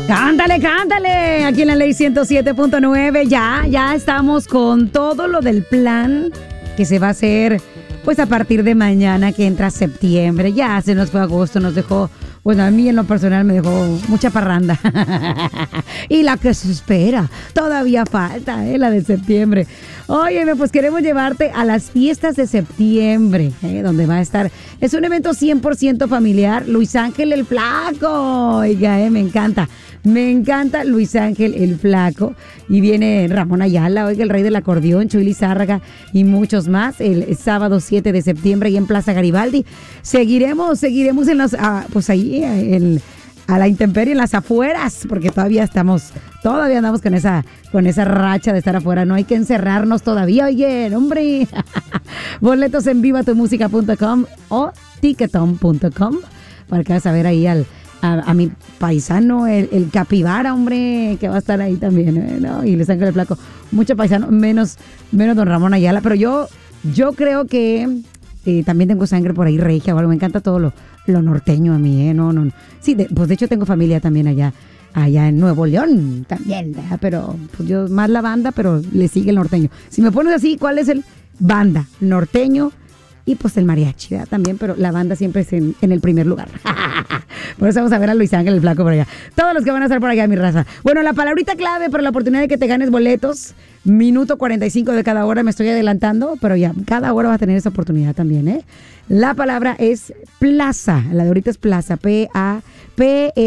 Cántale, cántale. Aquí en la Ley 107.9 ya estamos con todo lo del plan que se va a hacer pues a partir de mañana que entra septiembre. Ya se nos fue agosto, nos dejó, bueno, a mí en lo personal me dejó mucha parranda. Y la que se espera, todavía falta, la de septiembre. Óyeme, pues queremos llevarte a las fiestas de septiembre, donde va a estar. Es un evento 100% familiar. Luis Ángel el Flaco. Oiga, me encanta. Me encanta Luis Ángel el Flaco. Y viene Ramón Ayala, oiga, el rey del acordeón, Chuy Lizárraga y muchos más. El sábado 7 de septiembre y en Plaza Garibaldi. Seguiremos en los, pues ahí, a la intemperie, en las afueras, porque todavía andamos con esa racha de estar afuera. No hay que encerrarnos todavía, oye, hombre. Boletos en vivatumusica.com o ticketon.com para que vas a ver ahí a mi paisano, el Capibara, hombre, que va a estar ahí también, ¿no? Y Luis Ángel el Flaco, mucho paisano, menos don Ramón Ayala, pero yo creo que también tengo sangre por ahí regia o algo. Me encanta todo lo norteño a mí, no. Sí, pues de hecho tengo familia también allá en Nuevo León también, ¿verdad? Pero pues yo más la banda, pero le sigue el norteño. Si me pones así, ¿cuál es el banda? Norteño y pues el mariachi, ¿verdad? También, pero la banda siempre es en el primer lugar. Por eso vamos a ver a Luis Ángel el Flaco por allá. Todos los que van a estar por allá, mi raza. Bueno, la palabrita clave para la oportunidad de que te ganes boletos, minuto 45 de cada hora, me estoy adelantando, pero ya, cada hora vas a tener esa oportunidad también, ¿eh? La palabra es plaza. La de ahorita es plaza, P-A-P-E